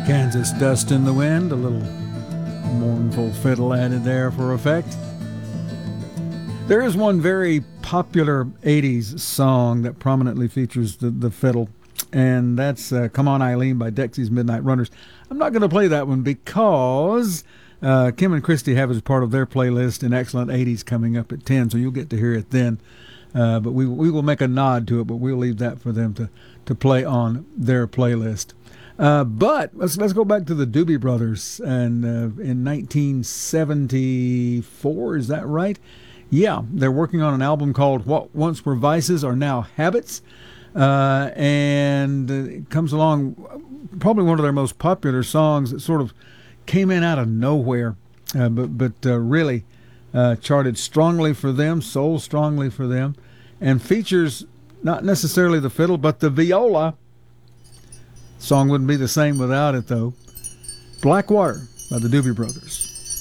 Kansas Dust in the Wind, a little mournful fiddle added there for effect. There is one very popular 80s song that prominently features the fiddle, and that's Come On Eileen by Dexy's Midnight Runners. I'm not going to play that one because Kim and Christy have it as part of their playlist in Excellent 80s coming up at 10, so you'll get to hear it then. But we will make a nod to it, but we'll leave that for them to play on their playlist. But let's go back to the Doobie Brothers, and in 1974, is that right? Yeah, they're working on an album called What Once Were Vices Are Now Habits, and it comes along probably one of their most popular songs that sort of came in out of nowhere, but really charted strongly for them, sold strongly for them, and features not necessarily the fiddle, but the viola. Song wouldn't be the same without it, though. Blackwater by the Doobie Brothers.